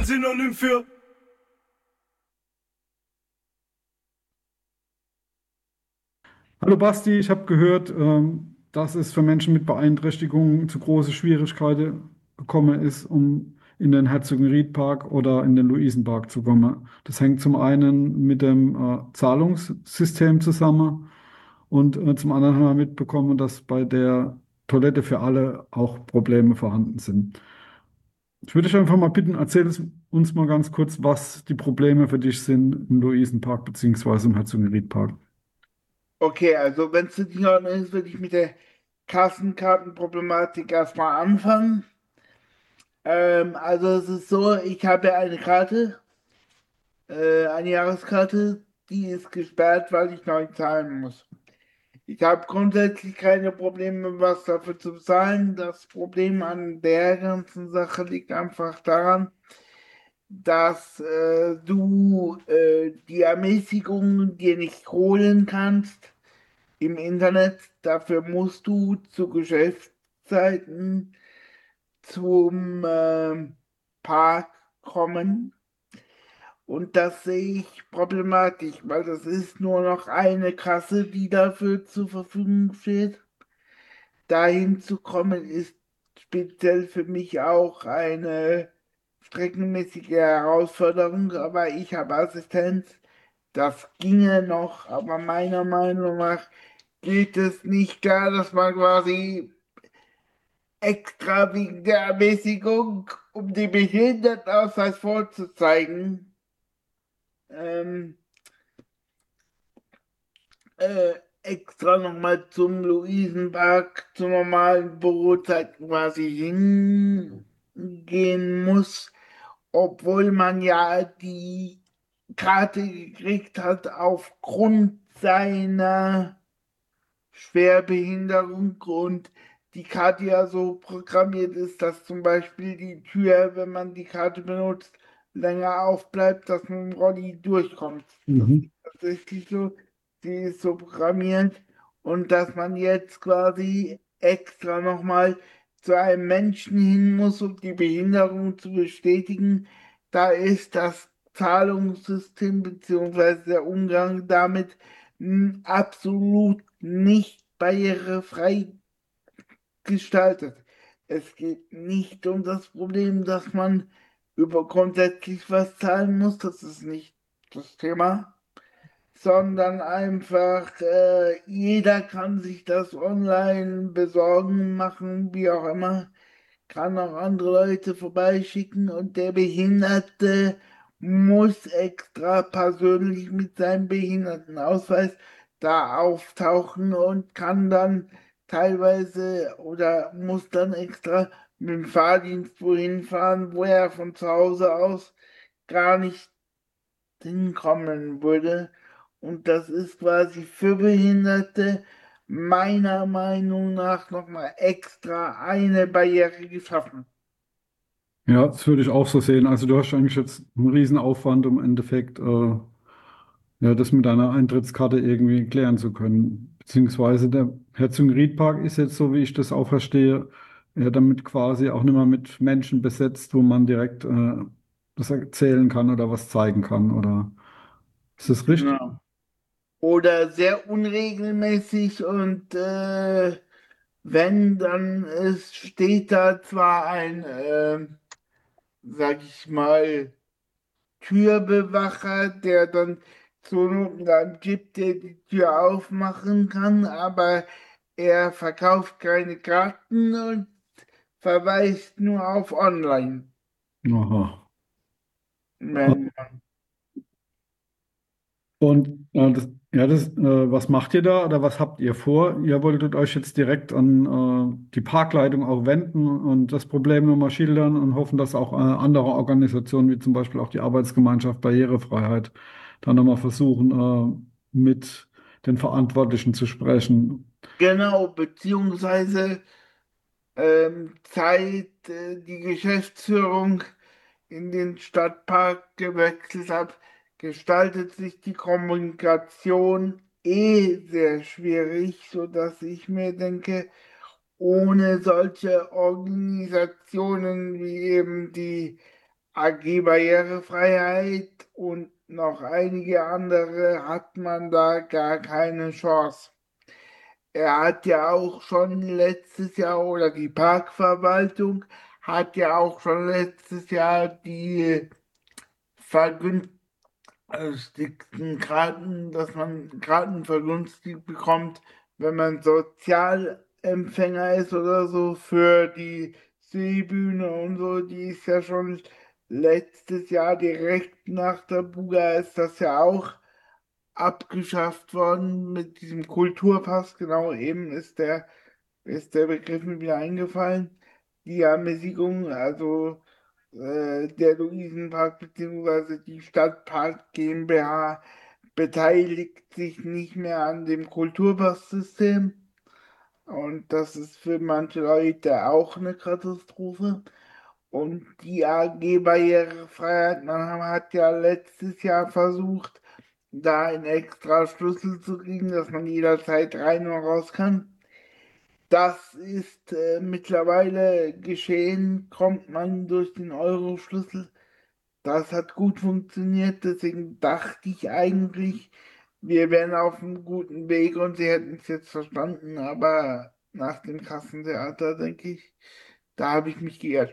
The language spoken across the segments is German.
Synonym für Hallo Basti, ich habe gehört, dass es für Menschen mit Beeinträchtigungen zu große Schwierigkeiten gekommen ist, um in den Herzogenriedpark oder in den Luisenpark zu kommen. Das hängt zum einen mit dem Zahlungssystem zusammen und zum anderen haben wir mitbekommen, dass bei der Toilette für alle auch Probleme vorhanden sind. Ich würde dich einfach mal bitten, uns mal ganz kurz, was die Probleme für dich sind im Luisenpark beziehungsweise im Herzogenriedpark. Okay, also wenn es nicht in Ordnung ist, würde ich mit der Kassenkartenproblematik erstmal anfangen. Also es ist so, ich habe eine Karte, eine Jahreskarte, die ist gesperrt, weil ich neu zahlen muss. Ich habe grundsätzlich keine Probleme, was dafür zu bezahlen. Das Problem an der ganzen Sache liegt einfach daran, dass du die Ermäßigung dir nicht holen kannst im Internet. Dafür musst du zu Geschäftszeiten zum Park kommen. Und das sehe ich problematisch, weil das ist nur noch eine Kasse, die dafür zur Verfügung steht. Dahin zu kommen ist speziell für mich auch eine streckenmäßige Herausforderung, aber ich habe Assistenz. Das ginge noch, aber meiner Meinung nach geht es nicht klar, dass man quasi extra wegen der Ermäßigung, um den Behindertenausweis vorzuzeigen, ähm, äh, extra nochmal zum Luisenpark zur normalen Bürozeit quasi hingehen muss, obwohl man ja die Karte gekriegt hat aufgrund seiner Schwerbehinderung und die Karte ja so programmiert ist, dass zum Beispiel die Tür, wenn man die Karte benutzt, länger aufbleibt, dass man im Rolli durchkommt. Das ist Mhm. tatsächlich so. Sie ist so programmiert und dass man jetzt quasi extra nochmal zu einem Menschen hin muss, um die Behinderung zu bestätigen, da ist das Zahlungssystem beziehungsweise der Umgang damit absolut nicht barrierefrei gestaltet. Es geht nicht um das Problem, dass man über grundsätzlich was zahlen muss, das ist nicht das Thema, sondern einfach jeder kann sich das online besorgen, machen, wie auch immer, kann auch andere Leute vorbeischicken und der Behinderte muss extra persönlich mit seinem Behindertenausweis da auftauchen und kann dann teilweise oder muss dann extra mit dem Fahrdienst wohin fahren, wo er von zu Hause aus gar nicht hinkommen würde. Und das ist quasi für Behinderte meiner Meinung nach nochmal extra eine Barriere geschaffen. Ja, das würde ich auch so sehen. Also du hast eigentlich jetzt einen Riesenaufwand, um im Endeffekt ja, das mit deiner Eintrittskarte irgendwie klären zu können. Beziehungsweise der Herzogenriedpark ist jetzt, so wie ich das auch verstehe, ja, damit quasi auch nicht mehr mit Menschen besetzt, wo man direkt das erzählen kann oder was zeigen kann. Oder ist das richtig? Genau. Oder sehr unregelmäßig und wenn, dann es steht da zwar ein, sag ich mal, Türbewacher, der dann zur Not einen Typ, der die Tür aufmachen kann, aber er verkauft keine Karten und verweist nur auf Online. Aha. Wenn, Und was macht ihr da oder was habt ihr vor? Ihr wolltet euch jetzt direkt an die Parkleitung auch wenden und das Problem nochmal schildern und hoffen, dass auch andere Organisationen, wie zum Beispiel auch die Arbeitsgemeinschaft Barrierefreiheit, dann nochmal versuchen, mit den Verantwortlichen zu sprechen. genau, beziehungsweise seit die Geschäftsführung in den Stadtpark gewechselt hat, gestaltet sich die Kommunikation sehr schwierig, sodass ich mir denke, ohne solche Organisationen wie eben die AG Barrierefreiheit und noch einige andere hat man da gar keine Chance. Er hat ja auch schon letztes Jahr oder die Parkverwaltung hat ja auch schon letztes Jahr die vergünstigten Karten, dass man Karten vergünstigt bekommt, wenn man Sozialempfänger ist oder so für die Seebühne und so. Die ist ja schon letztes Jahr direkt nach der Buga ist das ja auch abgeschafft worden mit diesem Kulturpass. Genau, eben ist der Begriff mir wieder eingefallen. Die Ermäßigung, also der Luisenpark bzw. die Stadtpark GmbH beteiligt sich nicht mehr an dem Kulturpass-System. Und das ist für manche Leute auch eine Katastrophe. Und die AG Barrierefreiheit, man hat ja letztes Jahr versucht, da einen extra Schlüssel zu kriegen, dass man jederzeit rein und raus kann. Das ist mittlerweile geschehen, kommt man durch den Euro-Schlüssel. Das hat gut funktioniert, deswegen dachte ich eigentlich, wir wären auf einem guten Weg und sie hätten es jetzt verstanden, aber nach dem Kassentheater, denke ich, da habe ich mich geirrt.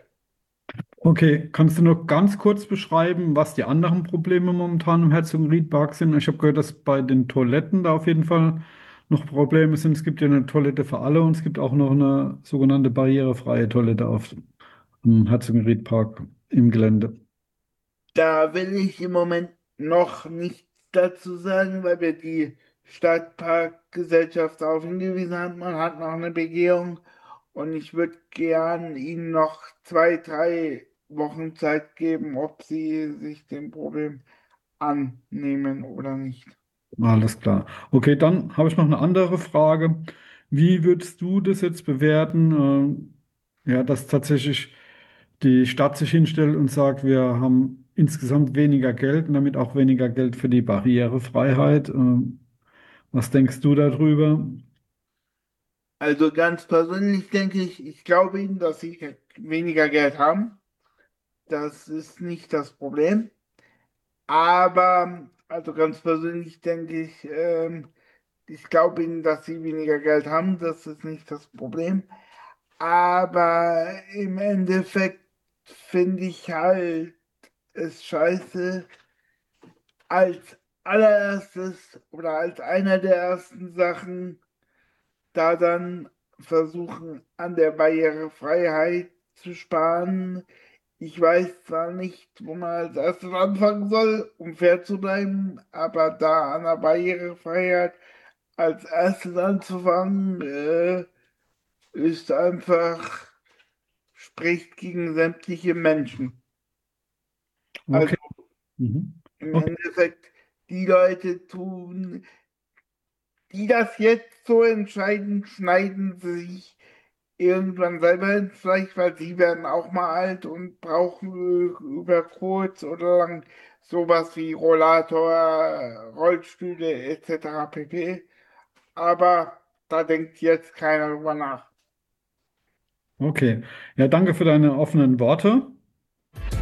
Okay, kannst du noch ganz kurz beschreiben, was die anderen Probleme momentan im Herzogenriedpark sind? Ich habe gehört, dass bei den Toiletten da auf jeden Fall noch Probleme sind. Es gibt ja eine Toilette für alle und es gibt auch noch eine sogenannte barrierefreie Toilette auf dem Herzogenriedpark im Gelände. Da will ich im Moment noch nichts dazu sagen, weil wir die Stadtparkgesellschaft darauf hingewiesen haben. Man hat noch eine Begehung und ich würde gern Ihnen noch 2, 3 Wochen Zeit geben, ob Sie sich dem Problem annehmen oder nicht. Alles klar. Okay, dann habe ich noch eine andere Frage. Wie würdest du das jetzt bewerten, ja, dass tatsächlich die Stadt sich hinstellt und sagt, wir haben insgesamt weniger Geld und damit auch weniger Geld für die Barrierefreiheit? Was denkst du darüber? Also ganz persönlich denke ich, ich glaube Ihnen, dass Sie weniger Geld haben. Das ist nicht das Problem. Aber, also ganz persönlich denke ich, ich glaube Ihnen, dass Sie weniger Geld haben. Das ist nicht das Problem. Aber im Endeffekt finde ich halt es scheiße, als allererstes oder als einer der ersten Sachen da dann versuchen, an der Barrierefreiheit zu sparen. Ich weiß zwar nicht, wo man als erstes anfangen soll, um fair zu bleiben, aber da an der Barrierefreiheit als erstes anzufangen, ist einfach, spricht gegen sämtliche Menschen. Also Okay. Mhm. im Okay. Endeffekt, die Leute tun, die das jetzt so entscheiden, schneiden sich irgendwann selber ins Fleisch, weil sie werden auch mal alt und brauchen über kurz oder lang sowas wie Rollator, Rollstühle etc. pp. Aber da denkt jetzt keiner drüber nach. Okay. Ja, danke für deine offenen Worte.